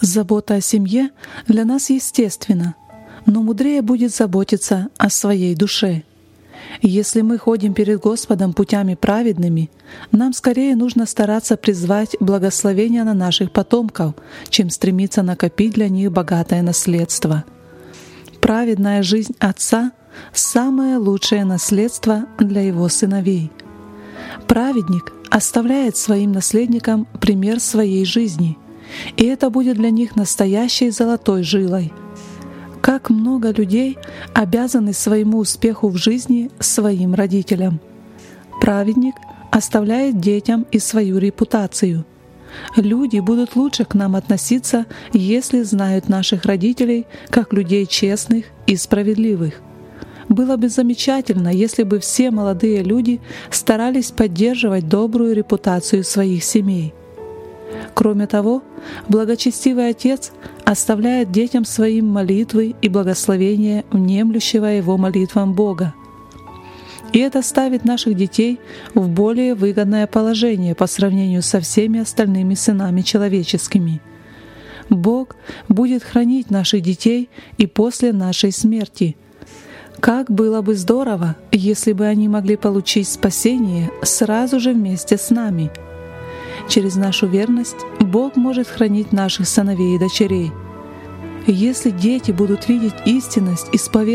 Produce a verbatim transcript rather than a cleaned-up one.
Забота о семье для нас естественна, но мудрее будет заботиться о своей душе. Если мы ходим перед Господом путями праведными, нам скорее нужно стараться призвать благословения на наших потомков, чем стремиться накопить для них богатое наследство. Праведная жизнь отца — самое лучшее наследство для его сыновей. Праведник оставляет своим наследникам пример своей жизни, и это будет для них настоящей золотой жилой. Как много людей обязаны своему успеху в жизни своим родителям. Праведник оставляет детям и свою репутацию. Люди будут лучше к нам относиться, если знают наших родителей как людей честных и справедливых. Было бы замечательно, если бы все молодые люди старались поддерживать добрую репутацию своих семей. Кроме того, благочестивый отец оставляет детям своим молитвы и благословения внемлющего его молитвам Бога. И это ставит наших детей в более выгодное положение по сравнению со всеми остальными сынами человеческими. Бог будет хранить наших детей и после нашей смерти. Как было бы здорово, если бы они могли получить спасение сразу же вместе с нами. Через нашу верность Бог может хранить наших сыновей и дочерей. Если дети будут видеть истинность исповедания